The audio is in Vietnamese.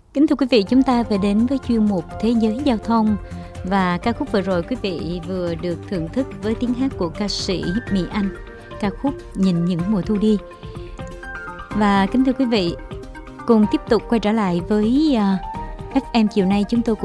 Kính thưa quý vị, chúng ta về đến với chuyên mục Thế giới giao thông. Và ca khúc vừa rồi quý vị vừa được thưởng thức với tiếng hát của ca sĩ Mỹ Anh, ca khúc Nhìn những mùa thu đi. Và kính thưa quý vị, cùng tiếp tục quay trở lại với FM chiều nay, chúng tôi cũng